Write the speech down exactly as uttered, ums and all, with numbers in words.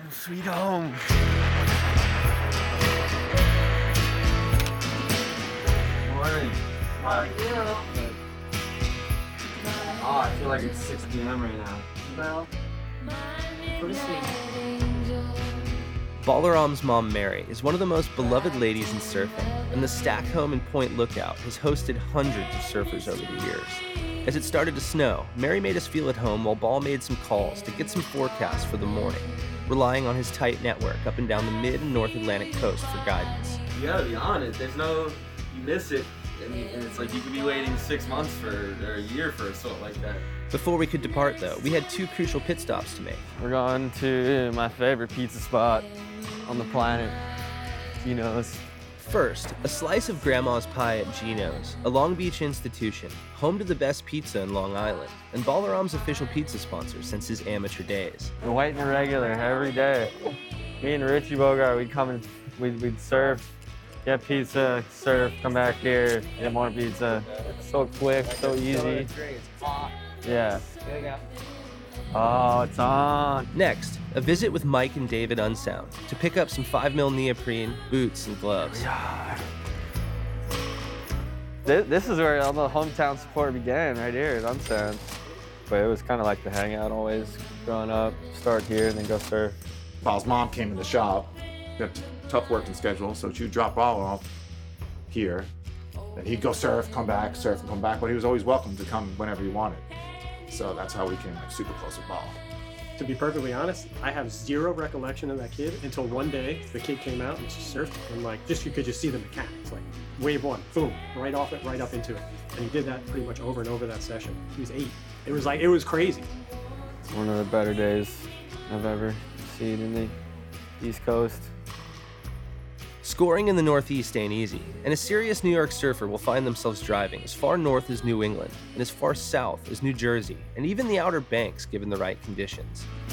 Sweet home. Morning. How are you? Oh, I feel like it's six p.m. right now. Well, pretty sweet. Balaram's mom, Mary, is one of the most beloved ladies in surfing, and the Stack Home in Point Lookout has hosted hundreds of surfers over the years. As it started to snow, Mary made us feel at home while Ball made some calls to get some forecasts for the morning, relying on his tight network up and down the mid and North Atlantic coast for guidance. You gotta be honest. There's no, you miss it, and and it's like you could be waiting six months for or a year for a salt like that. Before we could depart, though, we had two crucial pit stops to make. We're going to my favorite pizza spot on the planet, Gino's. First, a slice of Grandma's Pie at Gino's, a Long Beach institution, home to the best pizza in Long Island, and Balaram's official pizza sponsor since his amateur days. The white and the regular every day. Me and Richie Bogart, we'd come and we'd, we'd surf, get pizza, surf, come back here, get more pizza. It's so quick, so easy. Yeah. Oh, it's on. Next, a visit with Mike and David Unsound to pick up some five mil neoprene, boots, and gloves. This, this is where all the hometown support began, right here at Unsound. But it was kind of like the hangout always, growing up, start here and then go surf. Ball's mom came in the shop, got a tough working schedule, so she'd drop Ball off here. Then he'd go surf, come back, surf, and come back, but he was always welcome to come whenever he wanted. So that's how we came like super close with Ball. To be perfectly honest, I have zero recollection of that kid until one day the kid came out and just surfed, and like just you could just see the mechanics, like wave one, boom, right off it, right up into it, and he did that pretty much over and over that session. He was eight. It was like it was crazy. It's one of the better days I've ever seen in the East Coast. Scoring in the Northeast ain't easy, and a serious New York surfer will find themselves driving as far north as New England and as far south as New Jersey, and even the Outer Banks given the right conditions.